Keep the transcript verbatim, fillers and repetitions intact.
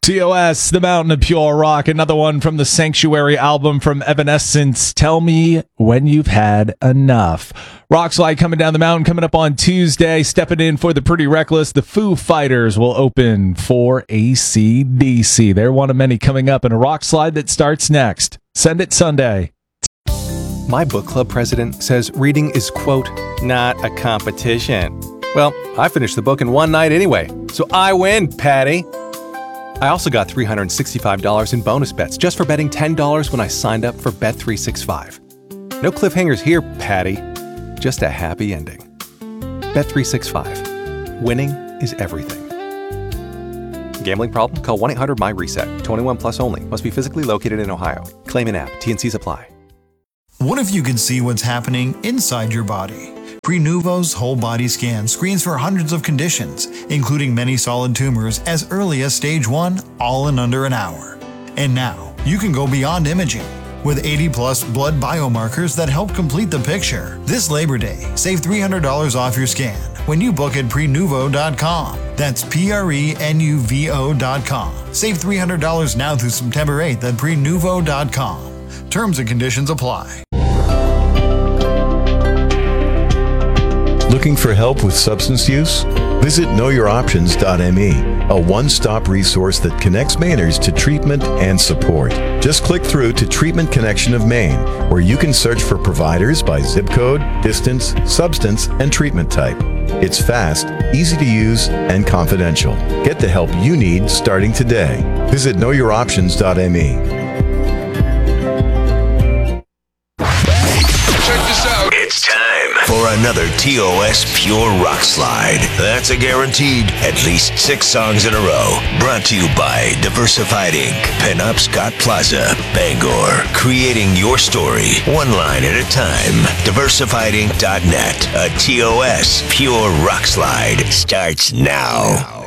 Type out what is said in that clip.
T O S, The Mountain of Pure Rock, another one from the Sanctuary album from Evanescence, Tell Me When You've Had Enough. Rock Slide coming down the mountain, coming up on Tuesday, stepping in for the Pretty Reckless. The Foo Fighters will open for A C D C. They're one of many coming up in a Rock Slide that starts next. Send it Sunday. My book club president says reading is, quote, not a competition. Well, I finished the book in one night anyway, so I win, Patty. I also got three hundred sixty-five dollars in bonus bets just for betting ten dollars when I signed up for Bet three sixty-five. No cliffhangers here, Patty. Just a happy ending. Bet three sixty-five. Winning is everything. Gambling problem? Call one eight hundred M Y reset. twenty-one plus only. Must be physically located in Ohio. Claim in app. T N Cs apply. What if you could see what's happening inside your body? Prenuvo's whole body scan screens for hundreds of conditions, including many solid tumors as early as stage one, all in under an hour. And now, you can go beyond imaging. With eighty plus blood biomarkers that help complete the picture. This Labor Day, save three hundred dollars off your scan when you book at prenuvo dot com. That's P R E N U V O dot com. Save three hundred dollars now through September eighth at prenuvo dot com. Terms and conditions apply. Looking for help with substance use? Visit know your options dot m e, a one-stop resource that connects Mainers to treatment and support. Just click through to Treatment Connection of Maine, where you can search for providers by zip code, distance, substance, and treatment type. It's fast, easy to use, and confidential. Get the help you need starting today. Visit know your options dot m e. It's time for another T O S Pure Rock Slide. That's a guaranteed at least six songs in a row. Brought to you by Diversified Incorporated. Penobscot Plaza, Bangor. Creating your story, one line at a time. diversified inc dot net. A T O S Pure Rock Slide starts now.